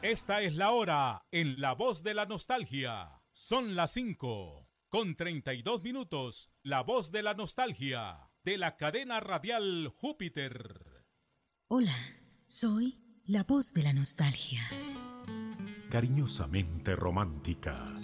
Esta es la hora en La Voz de la Nostalgia. Son las 5:32. La Voz de la Nostalgia, de la cadena radial Júpiter. Hola, soy La Voz de la Nostalgia. Cariñosamente romántica.